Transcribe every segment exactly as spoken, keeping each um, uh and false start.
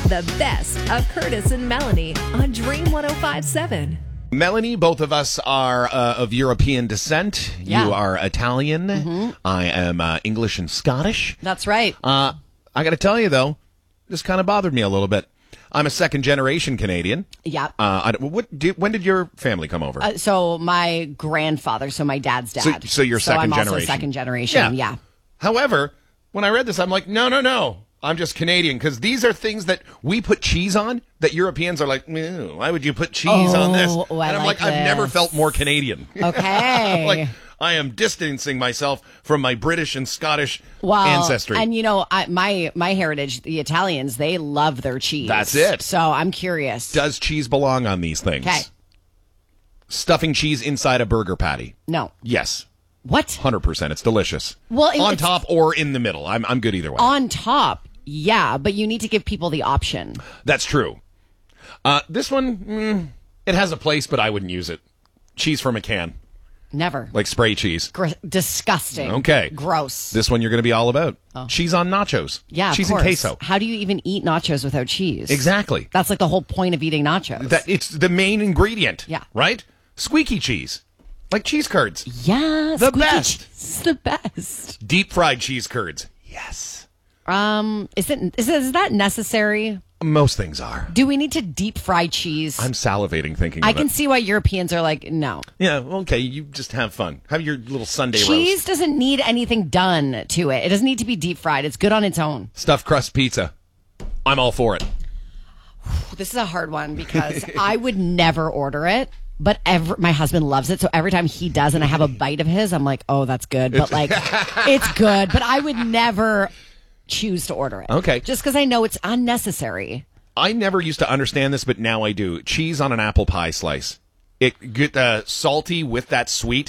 The best of Curtis and Melanie on Dream one oh five point seven. Melanie, both of us are uh, of European descent. Yeah. You are Italian. Mm-hmm. I am uh, English and Scottish. That's right. Uh, I got to tell you, though, this kind of bothered me a little bit. I'm a second-generation Canadian. Yeah. Uh, I, what, did, when did your family come over? Uh, so my grandfather, so my dad's So- dad. so you're second I'm also generation. second generation. Yeah. However, when I read this, I'm like, no, no, no. I'm just Canadian, because these are things that we put cheese on that Europeans are like, "Ew, why would you put cheese on this?" Oh, I and I'm like like, I've never this. felt more Canadian. Okay. Like, I am distancing myself from my British and Scottish Well, ancestry. and you know, I, my my heritage, the Italians, they love their cheese. That's it. So I'm curious. Does cheese belong on these things? Okay. Stuffing cheese inside a burger patty. No. Yes. What? one hundred percent. It's delicious. Well, it- on it's- top or in the middle. I'm I'm good either way. On top, yeah, but you need to give people the option. That's true. Uh, this one, mm, it has a place, but I wouldn't use it. Cheese from a can, Never. like spray cheese. Gr- disgusting. Okay. Gross. This one you're going to be all about. Cheese on nachos. yeah, of cheese and course. queso. How do you even eat nachos without cheese? Exactly. That's like the whole point of eating nachos. That it's the main ingredient. Yeah. Right? Squeaky cheese, like cheese curds. yeah, The squeaky best. cheese. The best. Deep fried cheese curds. Yes. Um, is it is, it, is that necessary? Most things are. Do we need to deep fry cheese? I'm salivating thinking. I of can it. see why Europeans are like, no. Yeah. Okay. You just have fun. Have your little Sunday Cheese roast. doesn't need anything done to it. It doesn't need to be deep fried. It's good on its own. Stuffed crust pizza. I'm all for it. This is a hard one because I would never order it, but every, my husband loves it. So every time he does and I have a bite of his, I'm like, oh, that's good. But like, it's good. But I would never choose to order it. Okay. Just because I know it's unnecessary. I never used to understand this, but now I do. Cheese on an apple pie slice. It get uh, salty with that sweet.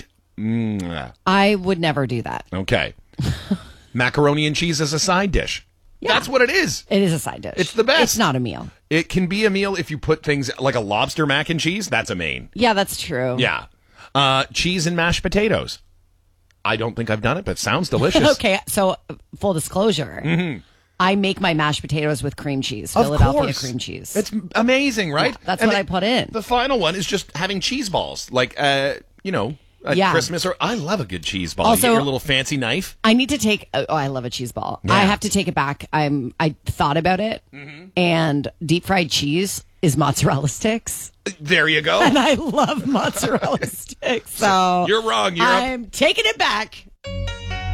Mm. I would never do that. Okay. Macaroni and cheese as a side dish. Yeah. That's what it is. It is a side dish. It's the best. It's not a meal. It can be a meal if you put things like a lobster mac and cheese. That's a main. Yeah, that's true. Yeah. Uh, cheese and mashed potatoes. I don't think I've done it, but it sounds delicious. Okay, so full disclosure. Mm-hmm. I make my mashed potatoes with cream cheese, Of Philadelphia course. cream cheese. It's amazing, right? Yeah, that's And what the- I put in. The final one is just having cheese balls, like uh, you know, at Yeah. Christmas. Or I love a good cheese ball. Also- you get your little fancy knife. I need to take. Oh, I love a cheese ball. Yeah. I have to take it back. I'm. I thought about it, Mm-hmm. and deep fried cheese is mozzarella sticks, There you go. and I love mozzarella sticks. So You're wrong, Europe. I'm taking it back.